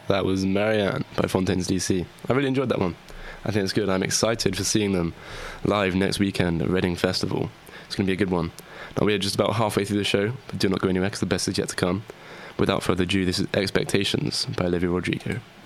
That was Marianne by Fontaines DC. I really enjoyed that one. I think it's good. I'm excited for seeing them live next weekend at Reading Festival. It's going to be a good one. Now, we're just about halfway through the show, but do not go anywhere because the best is yet to come. Without further ado, this is Expectations by Olivia Rodrigo.